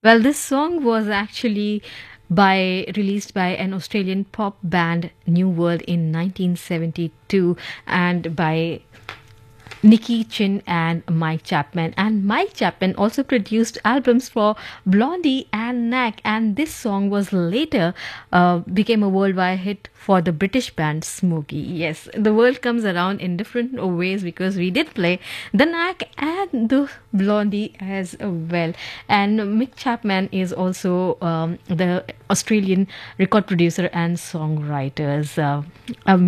Well, this song was actually released by an Australian pop band New World in 1972 and by Nicky Chin and Mike Chapman. And Mike Chapman also produced albums for Blondie and Knack. And this song was later became a worldwide hit for the British band Smokey. Yes, the world comes around in different ways because we did play the Knack and the Blondie as well. And Mick Chapman is also the Australian record producer and songwriters.